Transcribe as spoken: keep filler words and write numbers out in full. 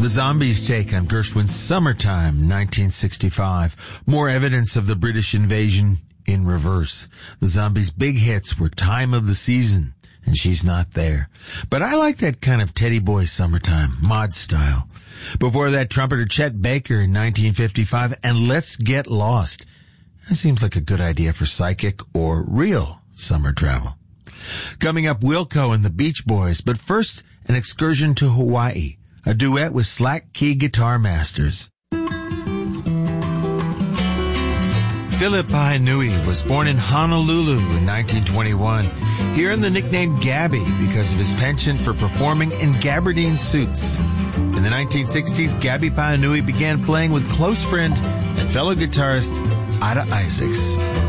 Zombies' take on Gershwin's Summertime, nineteen sixty-five. More evidence of the British invasion in reverse. The Zombies' big hits were Time of the Season, and She's Not There. But I like that kind of Teddy Boy Summertime, mod style. Before that, trumpeter Chet Baker in nineteen fifty-five, and Let's Get Lost. That seems like a good idea for psychic or real summer travel. Coming up, Wilco and the Beach Boys, but first, an excursion to Hawaii, a duet with Slack Key Guitar Masters. Philip Pahinui was born in Honolulu in nineteen twenty-one. He earned the nickname Gabby because of his penchant for performing in gabardine suits. In the nineteen sixties, Gabby Pahinui began playing with close friend and fellow guitarist Ada Isaacs.